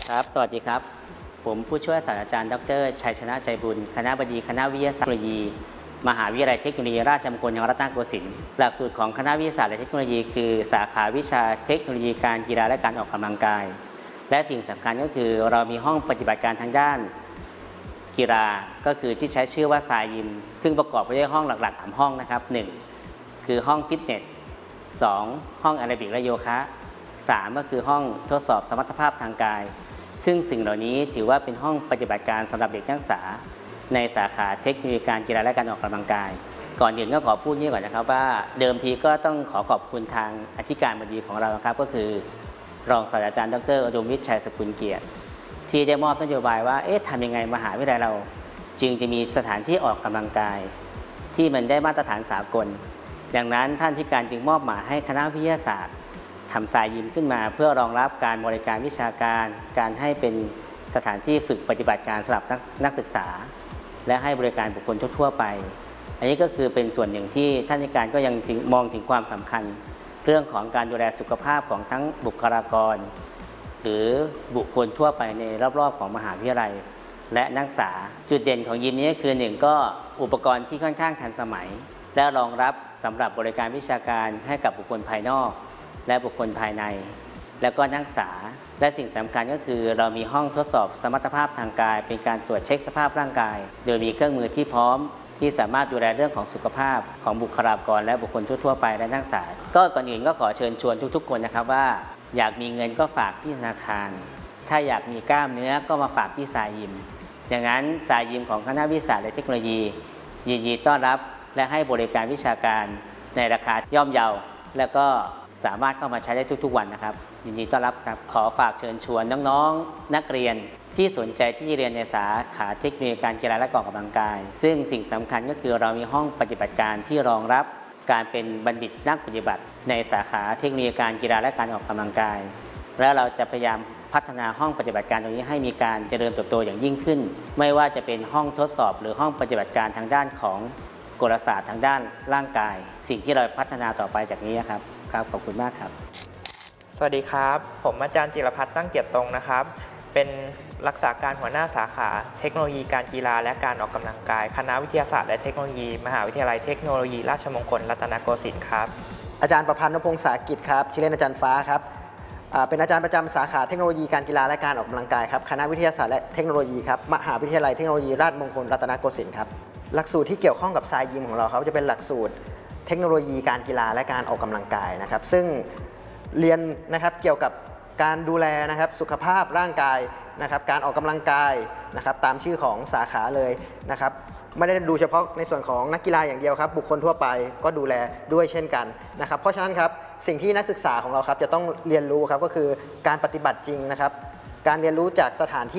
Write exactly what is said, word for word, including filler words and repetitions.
ครับสวัสดีครับผมผู้ช่วยศาสตราจารย์ดรชัยชนะใจบุญคณบดีคณะวิทยาศาสตร์เทคโนโลยีมหาวิทยาลัยเทคโนโลยีราชมงคลจังหวัดรัตนโกสินทร์หลักสูตรของคณะวิทยาศาสตร์และเทคโนโลยีคือสาขาวิชาเทคโนโลยีการกีฬาและการออกกำลังกายและสิ่งสำคัญก็คือเรามีห้องปฏิบัติการทางด้านกีฬาก็คือที่ใช้ชื่อว่าทรายยิมซึ่งประกอบไปด้วยห้องหลักๆสามห้องนะครับหนึ่งคือห้องฟิตเนสสองห้องแอโรบิกและโยคะสามก็คือห้องทดสอบสมรรถภาพทางกายซึ่งสิ่งเหล่านี้ถือว่าเป็นห้องปฏิบัติการสำหรับเด็กนักศึกษาในสาขาเทคโนโลยีการกีฬาและการออกกำลังกายก่อนอื่นก็ขอพูดนี้ก่อนนะครับว่าเดิมทีก็ต้องขอขอบคุณทางอธิการบดีของเราครับก็คือรองศาสตราจารย์ดรอุดมวิทย์ชัยสกุลเกียรติที่ได้มอบนโยบายว่าเอ๊ะทำยังไงมหาวิทยาลัยเราจึงจะมีสถานที่ออกกำลังกายที่มันได้มาตรฐานสากลดังนั้นท่านอธิการจึงมอบหมายให้คณะวิทยาศาสตร์ทำทรายยิมขึ้นมาเพื่อรองรับการบริการวิชาการการให้เป็นสถานที่ฝึกปฏิบัติการสำหรับนักศึกษาและให้บริการบุคคลทั่วไปอันนี้ก็คือเป็นส่วนหนึ่งที่ท่านอธิการก็ยังมองถึงความสำคัญเรื่องของการดูแลสุขภาพของทั้งบุคลากรหรือบุคคลทั่วไปในรอบๆของมหาวิทยาลัยและนักศึกษาจุดเด่นของยิมนี้คือหนึ่งก็อุปกรณ์ที่ค่อนข้างทันสมัยและรองรับสำหรับบริการวิชาการให้กับบุคคลภายนอกและบุคคลภายในและก็นักศึกษาและสิ่งสำคัญก็คือเรามีห้องทดสอบสมรรถภาพทางกายเป็นการตรวจเช็คสภาพร่างกายโดยมีเครื่องมือที่พร้อมที่สามารถดูแลเรื่องของสุขภาพของบุคลากรและบุคคลทั่วๆไปและนักศึกษาก็ก่อนอื่นก็ขอเชิญชวนทุกๆคนนะครับว่าอยากมีเงินก็ฝากที่ธนาคารถ้าอยากมีกล้ามเนื้อก็มาฝากที่ทรายยิมดังนั้นทรายยิมของคณะวิทยาศาสตร์และเทคโนโลยียินดีต้อนรับและให้บริการวิชาการในราคาย่อมเยาและก็สามารถเข้ามาใช้ได้ทุกๆวันนะครับยินดีต้อนรับครับขอฝากเชิญชวนน้องๆนักเรียนที่สนใจที่จะเรียนในสาขาเทคโนโลยีการกีฬาและการออกกำลังกายซึ่งสิ่งสำคัญก็คือเรามีห้องปฏิบัติการที่รองรับการเป็นบัณฑิตนักปฏิบัติในสาขาเทคโนโลยีการกีฬาและการออกกำลังกายและเราจะพยายามพัฒนาห้องปฏิบัติการตรงนี้ให้มีการเจริญเติบโตอย่างยิ่งขึ้นไม่ว่าจะเป็นห้องทดสอบหรือห้องปฏิบัติการทางด้านของกลศาสตร์ทางด้านร่างกายสิ่งที่เราพัฒนาต่อไปจากนี้ครับครับขอบคุณมากครับสวัสดีครับผมอาจารย์จิรพัฒน์ตั้งเกียรติตรงนะครับเป็นรักษาการหัวหน้าสาขาเทคโนโลยีการกีฬาและการออกกำลังกายคณะวิทยาศาสตร์และเทคโนโลยีมหาวิทยาลัยเทคโนโลยีราชมงคลรัตนโกสินทร์ครับอาจารย์ประพันธ์ นพงษากิจครับชื่อเล่นอาจารย์ฟ้าครับเป็นอาจารย์ประจำสาขาเทคโนโลยีการกีฬาและการออกกำลังกายครับคณะวิทยาศาสตร์และเทคโนโลยีครับมหาวิทยาลัยเทคโนโลยีราชมงคลรัตนโกสินทร์ครับหลักสูตรที่เกี่ยวข้องกับทรายยิมของเราครับจะเป็นหลักสูตรเทคโนโลยีการกีฬาและการออกกำลังกายนะครับซึ่งเรียนนะครับเกี่ยวกับการดูแลนะครับสุขภาพร่างกายนะครับการออกกำลังกายนะครับตามชื่อของสาขาเลยนะครับไม่ได้ดูเฉพาะในส่วนของนักกีฬาอย่างเดียวครับบุคคลทั่วไปก็ดูแลด้วยเช่นกันนะครับเพราะฉะนั้นครับสิ่งที่นักศึกษาของเราครับจะต้องเรียนรู้ครับก็คือการปฏิบัติจริงนะครับการเรียนรู้จากสถานที่